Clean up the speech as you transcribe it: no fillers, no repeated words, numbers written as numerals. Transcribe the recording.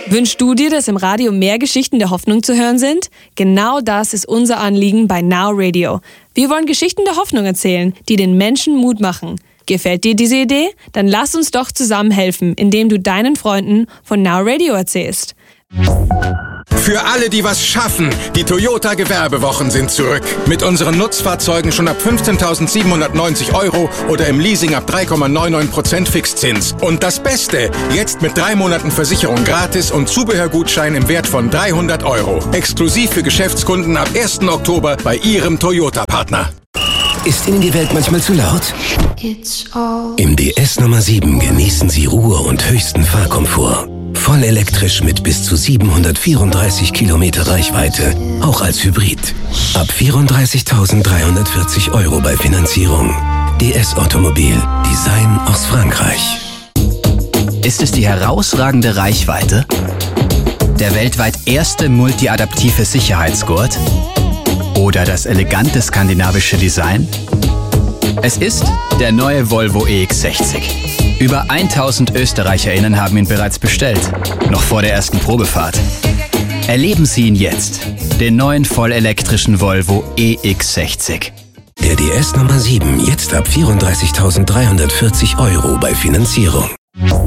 Wünschst du dir, dass im Radio mehr Geschichten der Hoffnung zu hören sind? Genau das ist unser Anliegen bei Now Radio. Wir wollen Geschichten der Hoffnung erzählen, die den Menschen Mut machen. Gefällt dir diese Idee? Dann lass uns doch zusammen helfen, indem du deinen Freunden von Now Radio erzählst. Für alle, die was schaffen, die Toyota Gewerbewochen sind zurück. Mit unseren Nutzfahrzeugen schon ab 15.790 € oder im Leasing ab 3,99% Fixzins. Und das Beste, jetzt mit 3 Monaten Versicherung gratis und Zubehörgutschein im Wert von 300 €. Exklusiv für Geschäftskunden ab 1. Oktober bei Ihrem Toyota-Partner. Ist Ihnen die Welt manchmal zu laut? Im DS Nummer 7 genießen Sie Ruhe und höchsten Fahrkomfort. Voll elektrisch mit bis zu 734 Kilometer Reichweite, auch als Hybrid. Ab 34.340 € bei Finanzierung. DS Automobil, Design aus Frankreich. Ist es die herausragende Reichweite? Der weltweit erste multiadaptive Sicherheitsgurt? Oder das elegante skandinavische Design? Es ist der neue Volvo EX60. Über 1000 ÖsterreicherInnen haben ihn bereits bestellt, noch vor der ersten Probefahrt. Erleben Sie ihn jetzt, den neuen vollelektrischen Volvo EX60. Der DS Nummer 7 jetzt ab 34.340 € bei Finanzierung.